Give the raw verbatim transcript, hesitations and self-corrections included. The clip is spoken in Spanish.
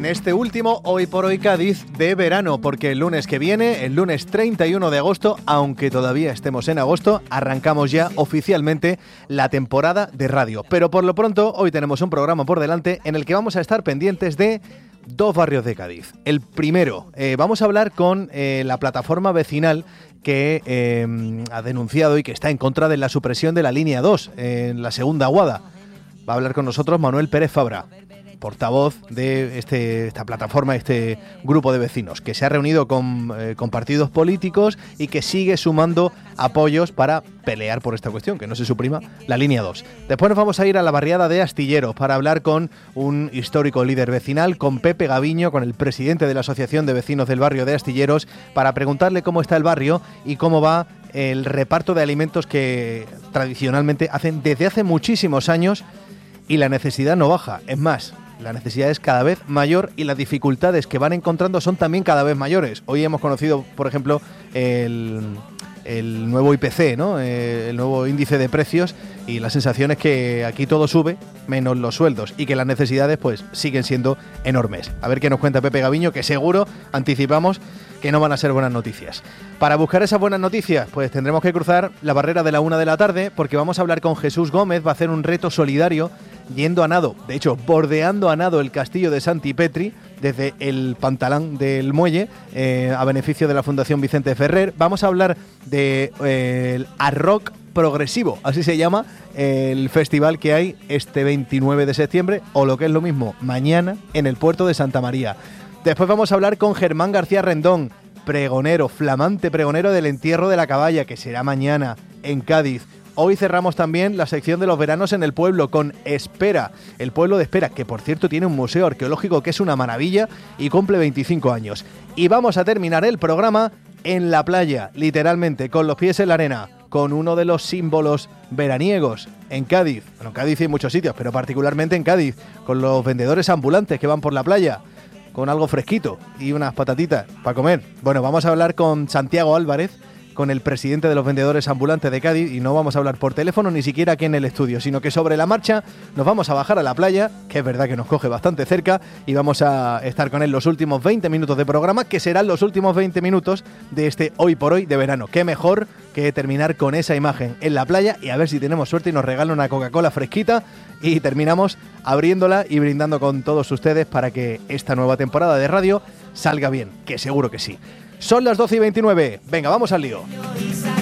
este último Hoy por Hoy Cádiz de verano, porque el lunes que viene, el lunes treinta y uno de agosto, aunque todavía estemos en agosto, arrancamos ya oficialmente la temporada de radio. Pero por lo pronto, hoy tenemos un programa por delante en el que vamos a estar pendientes de dos barrios de Cádiz. El primero, eh, vamos a hablar con eh, la plataforma vecinal que eh, ha denunciado y que está en contra de la supresión de la línea dos eh, en la segunda Aguada. Va a hablar con nosotros Manuel Pérez Fabra, portavoz de este, esta plataforma, este grupo de vecinos, que se ha reunido con, eh, con partidos políticos y que sigue sumando apoyos para pelear por esta cuestión, que no se suprima la línea dos. Después nos vamos a ir a la barriada de Astilleros para hablar con un histórico líder vecinal, con Pepe Gaviño, con el presidente de la Asociación de Vecinos del Barrio de Astilleros, para preguntarle cómo está el barrio y cómo va el reparto de alimentos que tradicionalmente hacen desde hace muchísimos años, y la necesidad no baja. Es más, la necesidad es cada vez mayor y las dificultades que van encontrando son también cada vez mayores. Hoy hemos conocido, por ejemplo, el, el nuevo I P C, ¿no? El nuevo índice de precios, y la sensación es que aquí todo sube, menos los sueldos, y que las necesidades pues siguen siendo enormes. A ver qué nos cuenta Pepe Gaviño, que seguro, anticipamos, que no van a ser buenas noticias. Para buscar esas buenas noticias, pues tendremos que cruzar la barrera de la una de la tarde, porque vamos a hablar con Jesús Gómez. Va a hacer un reto solidario yendo a nado, de hecho, bordeando a nado el castillo de Santipetri desde el Pantalán del Muelle, eh, a beneficio de la Fundación Vicente Ferrer. Vamos a hablar de eh, el Arrock Progresivo, así se llama el festival que hay este veintinueve de septiembre, o lo que es lo mismo, mañana, en el puerto de Santa María. Después vamos a hablar con Germán García Rendón, pregonero, flamante pregonero del entierro de la caballa, que será mañana en Cádiz. Hoy cerramos también la sección de los veranos en el pueblo con Espera, el pueblo de Espera, que por cierto tiene un museo arqueológico que es una maravilla y cumple veinticinco años. Y vamos a terminar el programa en la playa, literalmente, con los pies en la arena, con uno de los símbolos veraniegos en Cádiz. Bueno, en Cádiz hay muchos sitios, pero particularmente en Cádiz, con los vendedores ambulantes que van por la playa con algo fresquito y unas patatitas para comer. Bueno, vamos a hablar con Santiago Álvarez, con el presidente de los vendedores ambulantes de Cádiz, y no vamos a hablar por teléfono ni siquiera aquí en el estudio, sino que sobre la marcha nos vamos a bajar a la playa, que es verdad que nos coge bastante cerca, y vamos a estar con él los últimos veinte minutos de programa, que serán los últimos veinte minutos de este Hoy por Hoy de verano. Qué mejor que terminar con esa imagen en la playa, y a ver si tenemos suerte y nos regalan una Coca-Cola fresquita, y terminamos abriéndola y brindando con todos ustedes para que esta nueva temporada de radio salga bien, que seguro que sí. Son las doce y veintinueve. Venga, vamos al lío.